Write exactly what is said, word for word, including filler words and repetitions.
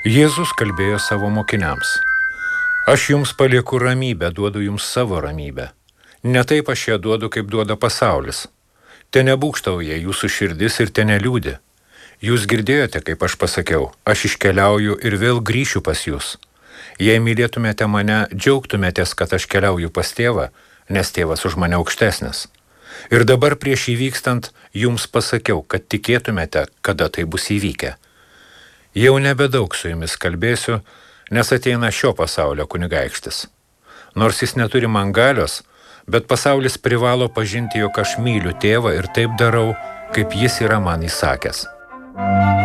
Jėzus kalbėjo savo mokiniams: Aš jums palieku ramybę, duodu jums savo ramybę. Ne taip aš ją duodu, kaip duoda pasaulis. Te nebūgštauja jūsų širdis ir te neliūdi. Jūs girdėjote, kaip aš pasakiau, aš iškeliauju ir vėl grįšiu pas jūs. Jei mylėtumėte mane, džiaugtumėtės, kad aš keliauju pas tėvą, nes tėvas už mane aukštesnis. Ir dabar prieš įvykstant jums pasakiau, kad tikėtumėte, kada tai bus įvykę. Jau nebedaug su jumis kalbėsiu, nes ateina šio pasaulio kunigaikštis. Nors jis neturi man galios, bet pasaulis privalo pažinti, jog aš myliu tėvą ir taip darau, kaip jis yra man įsakęs.